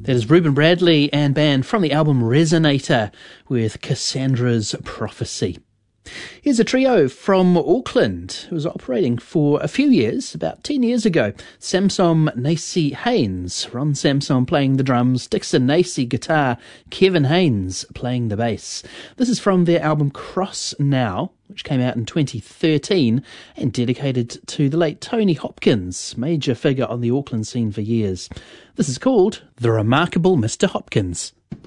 That is Reuben Bradley and band from the album Resonator with Cassandra's Prophecy. Here's a trio from Auckland who was operating for a few years, about 10 years ago. Samson Nacy Haynes, Ron Samson playing the drums, Dixon Nacy guitar, Kevin Haynes playing the bass. This is from their album Cross Now, which came out in 2013 and dedicated to the late Tony Hopkins, major figure on the Auckland scene for years. This is called The Remarkable Mr. Hopkins.